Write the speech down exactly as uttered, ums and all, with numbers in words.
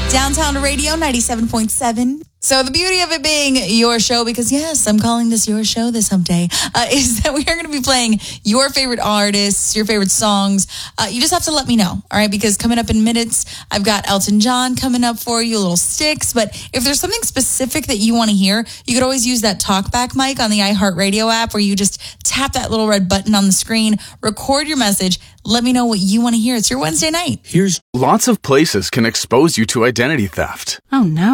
Downtown Radio ninety-seven point seven. So the beauty of it being your show, because yes, I'm calling this your show this hump day, uh, is that we are going to be playing your favorite artists, your favorite songs. Uh, you just have to let me know, all right? Because coming up in minutes, I've got Elton John coming up for you, Little Sticks. But if there's something specific that you want to hear, you could always use that talkback mic on the iHeartRadio app, where you just tap that little red button on the screen, record your message, let me know what you want to hear. It's your Wednesday night. Here's lots of places can expose you to identity theft. Oh, no.